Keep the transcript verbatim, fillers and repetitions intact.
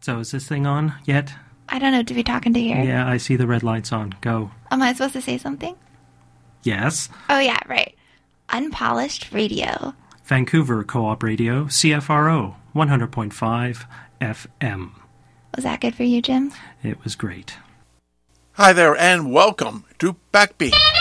So is this thing on yet? I don't know. To be talking to here? Yeah, I see the red lights on. Go. Am I supposed to say something? Yes. Oh, yeah, right. Unpolished Radio. Vancouver Co-op Radio, C F R O, one hundred point five F M. Was that good for you, Jim? It was great. Hi there, and welcome to Backbeat.